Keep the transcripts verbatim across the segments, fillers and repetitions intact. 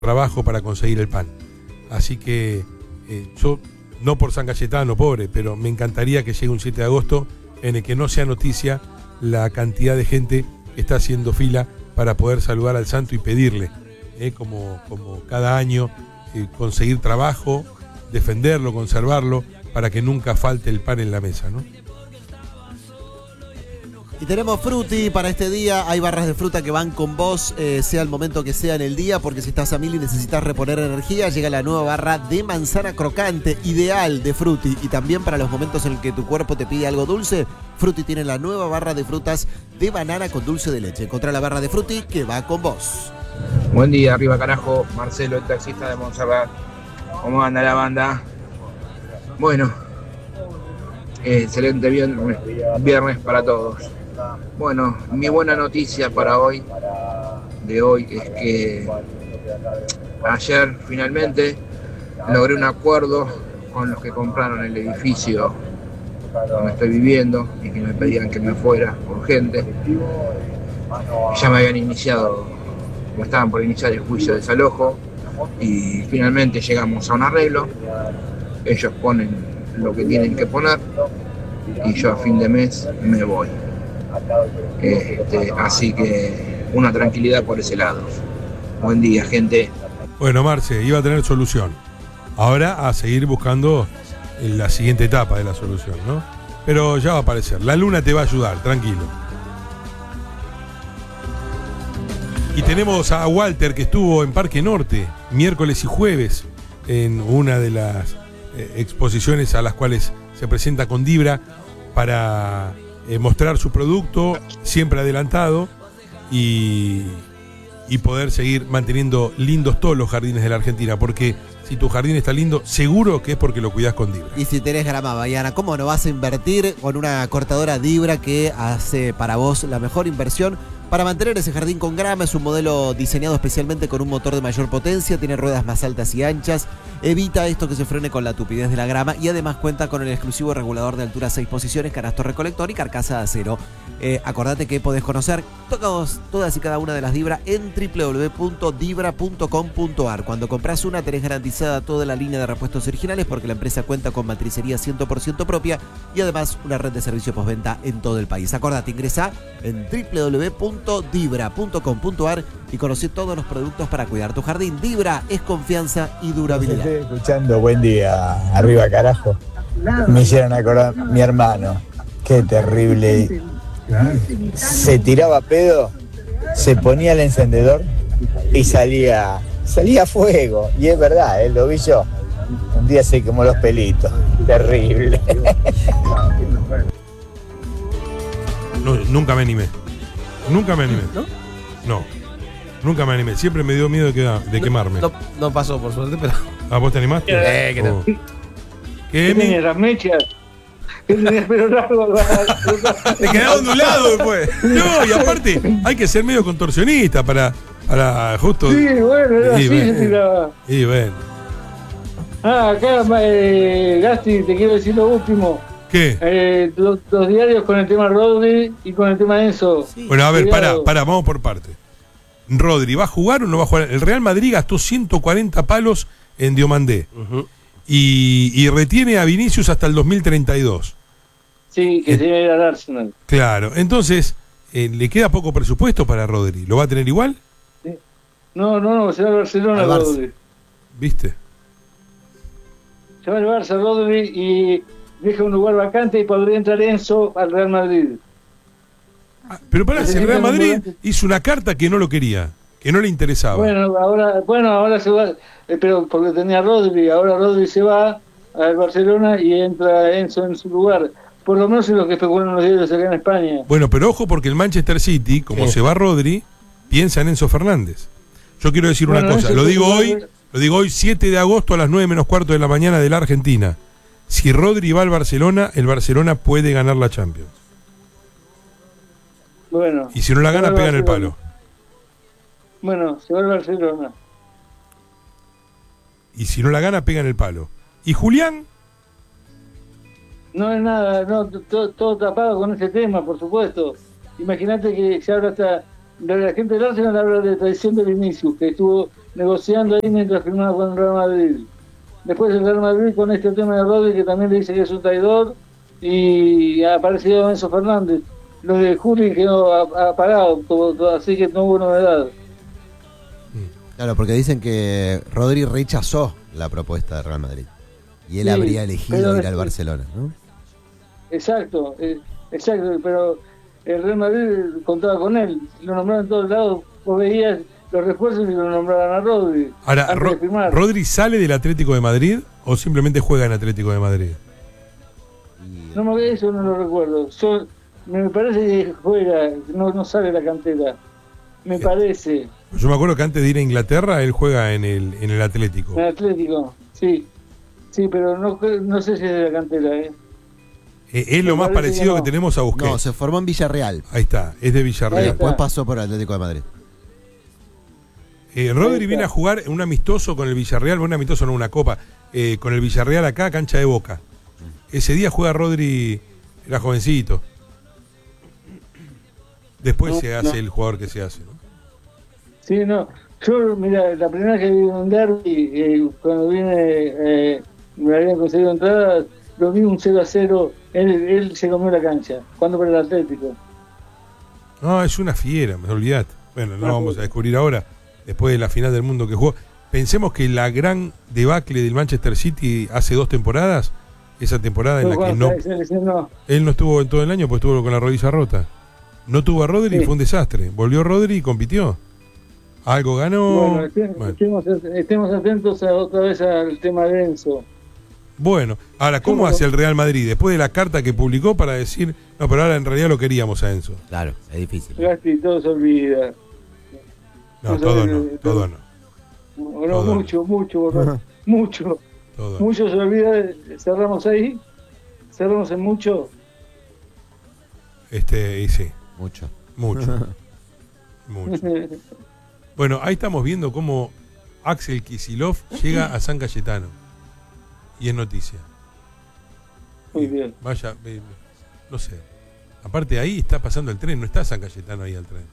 trabajo para conseguir el pan. Así que eh, yo, no por San Cayetano, pobre, pero me encantaría que llegue un siete de agosto en el que no sea noticia la cantidad de gente que está haciendo fila para poder saludar al santo y pedirle, eh, como, como cada año, eh, conseguir trabajo, defenderlo, conservarlo, para que nunca falte el pan en la mesa, ¿no? Y tenemos Fruti para este día. Hay barras de fruta que van con vos, eh, sea el momento que sea en el día, porque si estás a mil y necesitas reponer energía, llega la nueva barra de manzana crocante, ideal de Fruti. Y también para los momentos en el que tu cuerpo te pide algo dulce, Fruti tiene la nueva barra de frutas de banana con dulce de leche. Encontrá la barra de Fruti que va con vos. Buen día, arriba carajo. Marcelo, el taxista de Montserrat. ¿Cómo anda la banda? Bueno, eh, excelente viernes, viernes para todos. Bueno, mi buena noticia para hoy, de hoy, es que ayer finalmente logré un acuerdo con los que compraron el edificio donde estoy viviendo y que me pedían que me fuera urgente. Ya me habían iniciado, me estaban por iniciar el juicio de desalojo y finalmente llegamos a un arreglo. Ellos ponen lo que tienen que poner y yo a fin de mes me voy. Este, así que una tranquilidad por ese lado. Buen día, gente. Bueno, Marce, iba a tener solución. Ahora a seguir buscando la siguiente etapa de la solución, ¿no? Pero ya va a aparecer. La luna te va a ayudar, tranquilo. Y tenemos a Walter, que estuvo en Parque Norte miércoles y jueves en una de las eh, exposiciones a las cuales se presenta con Dibra para Eh, mostrar su producto siempre adelantado y, y poder seguir manteniendo lindos todos los jardines de la Argentina, porque si tu jardín está lindo, seguro que es porque lo cuidás con Dibra. Y si tenés grama bahiana, ¿cómo no vas a invertir con una cortadora Dibra que hace para vos la mejor inversión? Para mantener ese jardín con grama, es un modelo diseñado especialmente con un motor de mayor potencia, tiene ruedas más altas y anchas, evita esto que se frene con la tupidez de la grama y además cuenta con el exclusivo regulador de altura seis posiciones, canasto recolector y carcasa de acero. Eh, acordate que podés conocer todos, todas y cada una de las Dibra en doble u doble u doble u punto dibra punto com punto a r. Cuando compras una tenés garantizada toda la línea de repuestos originales porque la empresa cuenta con matricería cien por ciento propia y además una red de servicio postventa en todo el país. Acordate, ingresá en doble u doble u doble u punto dibra punto com punto a r y conocí todos los productos para cuidar tu jardín. Dibra es confianza y durabilidad. Estoy escuchando, buen día, arriba carajo. Me hicieron acordar mi hermano, qué terrible. Se tiraba pedo, se ponía el encendedor y salía, salía fuego. Y es verdad, ¿eh? Lo vi yo. Un día se quemó los pelitos. Terrible. No, nunca me animé. Nunca me animé. ¿No? No. Nunca me animé. Siempre me dio miedo de, queda, de quemarme. No, no pasó, por suerte, pero. ¿Ah, vos te animaste? Eh, ¿qué tal? Oh. ¿Qué, ¿Qué Emi? tenés, las mechas? ¿Qué tenés pelo largo? Te quedaba ondulado después. No, y aparte, hay que ser medio contorsionista para, para justo. Sí, bueno, era Y así, bueno. se tiraba. Y bueno. Ah, acá, eh, Gasti, te quiero decir lo último. ¿Qué? Eh, los, los diarios con el tema Rodri y con el tema Enzo. Sí. Bueno, a ver, pará, Cuidado. pará, vamos por parte. Rodri, ¿va a jugar o no va a jugar? El Real Madrid gastó ciento cuarenta palos en Diomandé. Uh-huh. y, y retiene a Vinicius hasta el dos mil treinta y dos. Sí, que Eh. se iba a ir al Arsenal. Claro, entonces, eh, ¿le queda poco presupuesto para Rodri? ¿Lo va a tener igual? No, no, no, se va al Barcelona Al Barça. Rodri. ¿Viste? Se va al Barça Rodri y deja un lugar vacante y podría entrar Enzo al Real Madrid. Ah, pero pará, si el Real Madrid hizo una carta que no lo quería, que no le interesaba. Bueno, ahora, bueno, ahora se va, eh, pero porque tenía Rodri, ahora Rodri se va al Barcelona y entra Enzo en su lugar. Por lo menos es lo que especulan los diarios acá en España. Bueno, pero ojo porque el Manchester City, como Sí. se va Rodri, piensa en Enzo Fernández. Yo quiero decir Bueno, una cosa, Enzo lo digo Fernández- hoy, lo digo hoy siete de agosto a las nueve menos cuarto de la mañana de la Argentina. Si Rodri va al Barcelona, el Barcelona puede ganar la Champions. Bueno. Y si no la se va gana, al pega en el Barcelona. palo. Bueno, se va al Barcelona. Y si no la gana, pega en el palo. ¿Y Julián? No es nada, no, todo, todo tapado con ese tema, por supuesto. Imagínate que se habla hasta, la gente del Arsenal habla de traición de Vinicius, que estuvo negociando ahí mientras firmaba con el Real Madrid. Después el Real Madrid con este tema de Rodri, que también le dice que es un traidor, y ha aparecido Enzo Fernández. Lo de Juli quedó apagado, todo, todo, así que no hubo novedad. Claro, porque dicen que Rodri rechazó la propuesta de Real Madrid y él sí, habría elegido ir al Barcelona, ¿no? Exacto, eh, exacto, pero el Real Madrid contaba con él, lo nombraron en todos lados, vos veías los refuerzos y lo nombraban a Rodri. Ahora, Ro ¿Rodri sale del Atlético de Madrid o simplemente juega en Atlético de Madrid? No me eso no lo recuerdo. Yo, me parece que juega, no, no sale de la cantera. Me sí. parece. Yo me acuerdo que antes de ir a Inglaterra él juega en el en el Atlético. En el Atlético, sí. Sí, pero no, no sé si es de la cantera, ¿eh? Eh, es lo más parecido que, no. que tenemos a Busquets. No, se formó en Villarreal. Ahí está, es de Villarreal. Después pasó por el Atlético de Madrid. Eh, Rodri viene a jugar un amistoso con el Villarreal, un amistoso no, una copa, eh, con el Villarreal acá, cancha de Boca. Ese día juega Rodri, era jovencito. Después no, se hace no. el jugador que se hace, ¿no? Sí, no. Yo, mira, la primera vez que vi un derbi, eh, cuando vine, eh, me habían conseguido entradas, lo vi un cero a cero, él, él se comió la cancha, cuando por el Atlético. No, es una fiera, me olvidate. Bueno, no, no vamos a descubrir ahora, después de la final del mundo que jugó. Pensemos que la gran debacle del Manchester City hace dos temporadas, esa temporada en la que no, no él no estuvo en todo el año, pues estuvo con la rodilla rota. No tuvo a Rodri sí. y fue un desastre. Volvió Rodri y compitió. Algo ganó. Bueno, estemos, bueno. Estemos, estemos atentos a, otra vez al tema de Enzo. Bueno, ahora, ¿cómo hace el Real Madrid después de la carta que publicó para decir, no, pero ahora en realidad lo queríamos a Enzo? Claro, es difícil. Gasti, todo se olvida. No, no todo no, todo no. No, no mucho, no. mucho, no. mucho. Todo. Mucho se olvida, cerramos ahí, cerramos en mucho. Este, y sí. Mucho. Mucho. Mucho. Bueno, ahí estamos viendo cómo Axel Kicillof llega a San Cayetano. Y es noticia. Muy bien. Vaya, eh, no sé. Aparte ahí está pasando el tren, no está San Cayetano ahí al tren.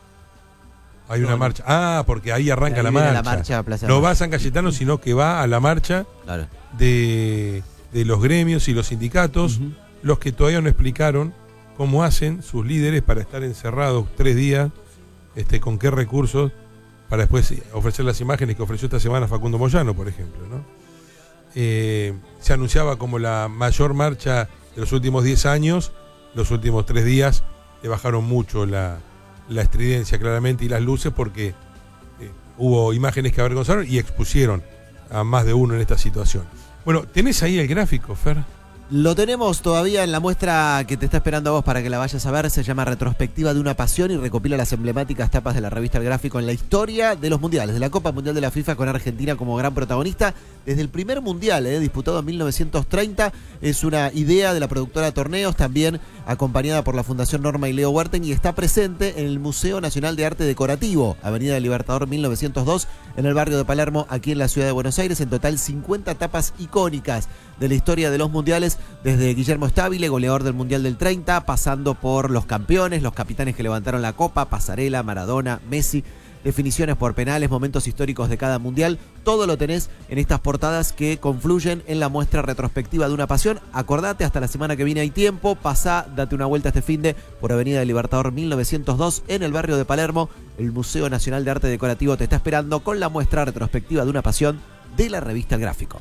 Hay no, una no. marcha. Ah, porque ahí arranca ahí la, marcha. la marcha. Plaza no va a San Cayetano, sino que va a la marcha claro. de, de los gremios y los sindicatos, uh-huh. los que todavía no explicaron cómo hacen sus líderes para estar encerrados tres días, este, con qué recursos, para después ofrecer las imágenes que ofreció esta semana Facundo Moyano, por ejemplo, ¿no? Eh, se anunciaba como la mayor marcha de los últimos diez años, los últimos tres días le bajaron mucho la, la estridencia claramente y las luces porque eh, hubo imágenes que avergonzaron y expusieron a más de uno en esta situación. Bueno, ¿tenés ahí el gráfico, Fer? Lo tenemos todavía en la muestra que te está esperando a vos para que la vayas a ver. Se llama Retrospectiva de una Pasión y recopila las emblemáticas tapas de la revista El Gráfico en la historia de los mundiales, de la Copa Mundial de la FIFA con Argentina como gran protagonista. Desde el primer mundial, eh, disputado en mil novecientos treinta, es una idea de la productora Torneos, también acompañada por la Fundación Norma y Leo Huerten, y está presente en el Museo Nacional de Arte Decorativo, Avenida del Libertador mil novecientos dos, en el barrio de Palermo, aquí en la ciudad de Buenos Aires. En total cincuenta tapas icónicas de la historia de los mundiales, desde Guillermo Stabile, goleador del Mundial del treinta, pasando por los campeones, los capitanes que levantaron la copa, Pasarela, Maradona, Messi, definiciones por penales, momentos históricos de cada mundial. Todo lo tenés en estas portadas que confluyen en la muestra Retrospectiva de una Pasión. Acordate, hasta la semana que viene hay tiempo. Pasá, date una vuelta este finde por Avenida del Libertador mil novecientos dos en el barrio de Palermo. El Museo Nacional de Arte Decorativo te está esperando con la muestra Retrospectiva de una Pasión de la revista El Gráfico.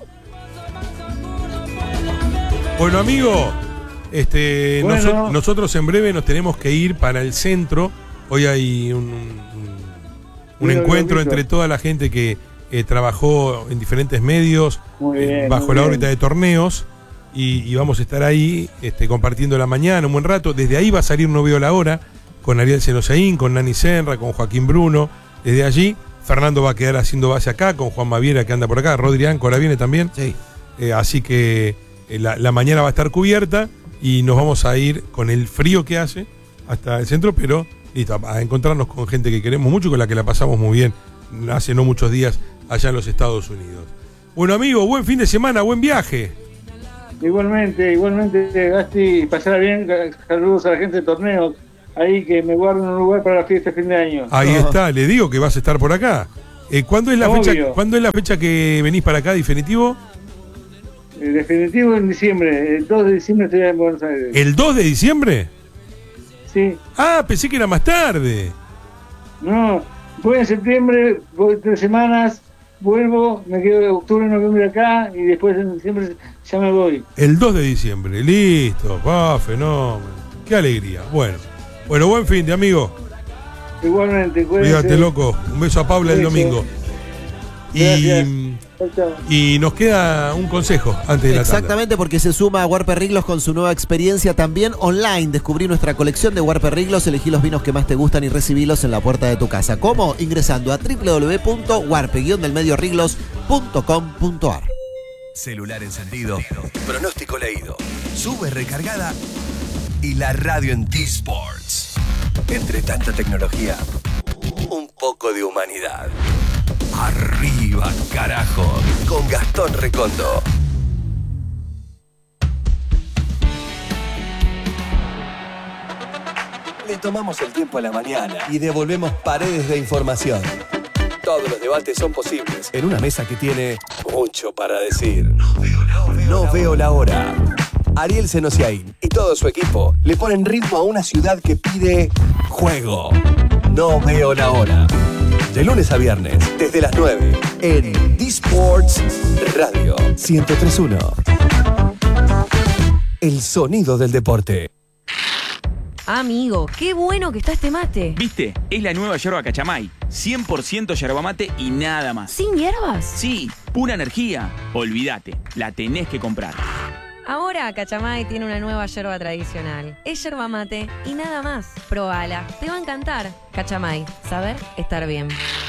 Bueno, amigo, este, bueno. Noso- nosotros en breve nos tenemos que ir para el centro. Hoy hay un, un, un encuentro entre toda la gente que eh, trabajó en diferentes medios bien, eh, bajo la bien. órbita de Torneos y, y vamos a estar ahí este, compartiendo la mañana un buen rato. Desde ahí va a salir No Veo la Hora con Ariel Senosaín, con Nani Senra, con Joaquín Bruno. Desde allí Fernando va a quedar haciendo base acá con Juan Maviera, que anda por acá. Rodri Áncora viene también. Sí. Eh, así que eh, la, la mañana va a estar cubierta y nos vamos a ir con el frío que hace hasta el centro, pero listo, a encontrarnos con gente que queremos mucho y con la que la pasamos muy bien hace no muchos días allá en los Estados Unidos. Bueno, amigo, buen fin de semana, buen viaje. Igualmente, igualmente, Gasti, pasará bien. Saludos a la gente de Torneos, ahí que me guarden un lugar para la fiesta de fin de año. Ahí está, le digo que vas a estar por acá. Eh, ¿cuándo, es la Obvio. fecha, ¿Cuándo es la fecha que venís para acá, definitivo? El definitivo en diciembre. El dos de diciembre estoy en Buenos Aires. ¿El dos de diciembre? Sí. Ah, pensé que era más tarde. No, voy en septiembre, voy tres semanas, vuelvo, me quedo de octubre, noviembre acá y después en diciembre ya me voy. El dos de diciembre, listo, pa, fenómeno. Qué alegría. Bueno, bueno, buen fin de amigo. Igualmente, cuídense. Cuídate, loco. Un beso a Paula el Beso. domingo. Gracias. Y, Chau, chau. y nos queda un consejo antes de la tanda. Exactamente, porque se suma a Warper Riglos con su nueva experiencia también online. Descubrí nuestra colección de Warper Riglos, elegí los vinos que más te gustan y recibilos en la puerta de tu casa. ¿Cómo? Ingresando a w w w punto warpe guion del medio riglos punto com punto a r. Celular encendido, pronóstico leído, sube recargada y la radio en T-Sports. Entre tanta tecnología, un poco de humanidad. Arriba, carajo, con Gastón Recondo. Le tomamos el tiempo a la mañana y devolvemos paredes de información. Todos los debates son posibles en una mesa que tiene mucho para decir. No veo la hora. No veo la hora. Ariel Senosiaín y todo su equipo le ponen ritmo a una ciudad que pide juego. No veo la hora. De lunes a viernes, desde las nueve, en D-Sports Radio ciento tres punto uno. El sonido del deporte. Amigo, qué bueno que está este mate. ¿Viste? Es la nueva yerba Cachamay. cien por ciento yerba mate y nada más. ¿Sin hierbas? Sí, pura energía. Olvídate, la tenés que comprar. Ahora Cachamay tiene una nueva yerba tradicional. Es yerba mate y nada más. Probala, te va a encantar. Cachamay, saber estar bien.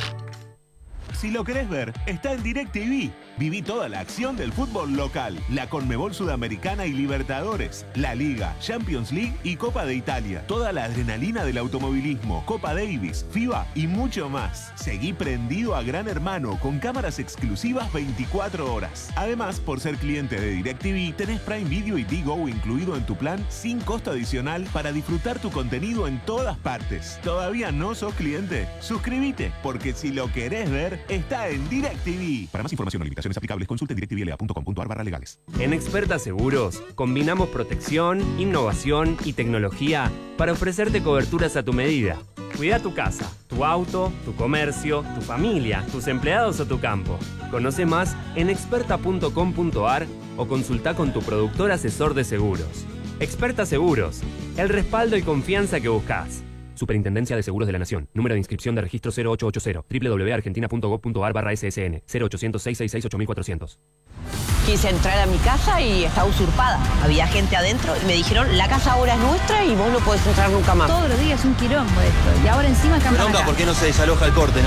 Si lo querés ver, está en DirecTV. Viví toda la acción del fútbol local, la Conmebol Sudamericana y Libertadores, la Liga, Champions League y Copa de Italia. Toda la adrenalina del automovilismo, Copa Davis, FIBA y mucho más. Seguí prendido a Gran Hermano con cámaras exclusivas veinticuatro horas. Además, por ser cliente de DirecTV, tenés Prime Video y Tigo incluido en tu plan sin costo adicional para disfrutar tu contenido en todas partes. ¿Todavía no sos cliente? Suscríbete, porque si lo querés ver, está en DirecTV. Para más información o limitaciones aplicables, consulte directvla punto com punto a r barra legales. En Experta Seguros combinamos protección, innovación y tecnología para ofrecerte coberturas a tu medida. Cuida tu casa, tu auto, tu comercio, tu familia, tus empleados o tu campo. Conoce más en experta punto com punto a r o consulta con tu productor asesor de seguros. Experta Seguros, el respaldo y confianza que buscas. Superintendencia de Seguros de la Nación. Número de inscripción de registro cero ocho ocho cero. w w w punto argentina punto gov punto a r barra S S N. cero ochocientos, seiscientos sesenta y seis, ocho mil cuatrocientos. Quise entrar a mi casa y está usurpada. Había gente adentro y me dijeron, la casa ahora es nuestra y vos no podés entrar nunca más. Todos los días es un quilombo esto. Y ahora encima cambian acá. ¿Por qué no se desaloja el corte, no?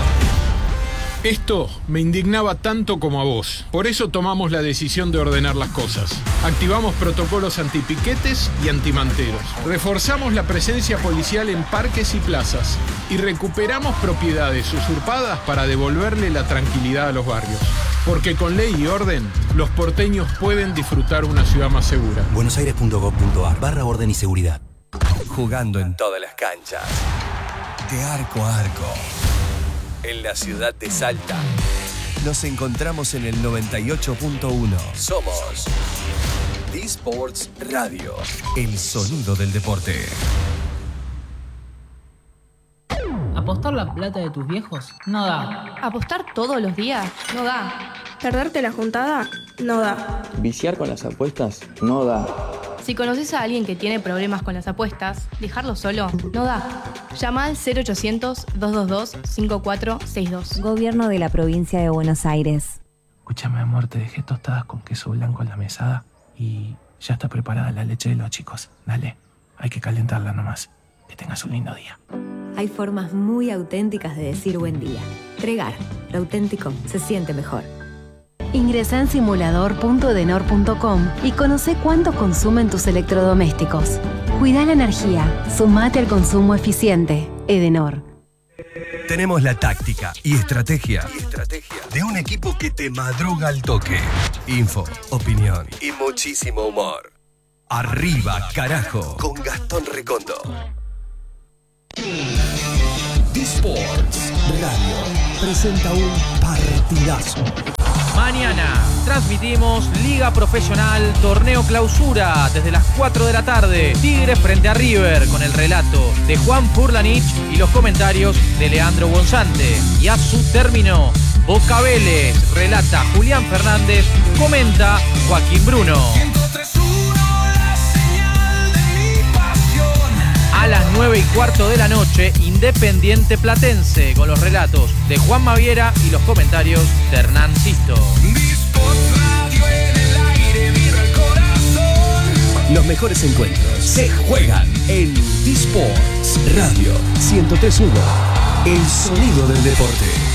Esto me indignaba tanto como a vos. Por eso tomamos la decisión de ordenar las cosas. Activamos protocolos antipiquetes y antimanteros. Reforzamos la presencia policial en parques y plazas. Y recuperamos propiedades usurpadas para devolverle la tranquilidad a los barrios. Porque con ley y orden, los porteños pueden disfrutar una ciudad más segura. buenosaires punto gov punto a r barra orden y seguridad. Jugando en todas las canchas. De arco a arco. En la ciudad de Salta. Nos encontramos en el noventa y ocho punto uno. Somos D-Sports Radio. El sonido del deporte. ¿Apostar la plata de tus viejos? No da. ¿Apostar todos los días? No da. ¿Perderte la juntada? No da. ¿Viciar con las apuestas? No da. Si conoces a alguien que tiene problemas con las apuestas, dejarlo solo no da. Llama al cero ochocientos, dos dos dos, cinco cuatro seis dos. Gobierno de la Provincia de Buenos Aires. Escúchame, amor, te dejé tostadas con queso blanco en la mesada y ya está preparada la leche de los chicos. Dale, hay que calentarla nomás. Que tengas un lindo día. Hay formas muy auténticas de decir buen día. Tregar, lo auténtico se siente mejor. Ingresa en simulador punto edenor punto com y conoce cuánto consumen tus electrodomésticos. Cuida la energía, sumate al consumo eficiente. Edenor. Tenemos la táctica y estrategia, y estrategia de un equipo que te madruga al toque. Info, opinión y muchísimo humor. Arriba, carajo, con Gastón Recondo. D-Sports Radio presenta un partidazo. Mañana transmitimos Liga Profesional Torneo Clausura desde las cuatro de la tarde. Tigre frente a River con el relato de Juan Furlanich y los comentarios de Leandro Bonzante. Y a su término, Boca Vélez, relata Julián Fernández, comenta Joaquín Bruno. A las nueve y cuarto de la noche, Independiente Platense, con los relatos de Juan Maviera y los comentarios de Hernán Sisto. Los mejores encuentros se juegan en D-Sports Radio ciento tres punto uno. El sonido del deporte.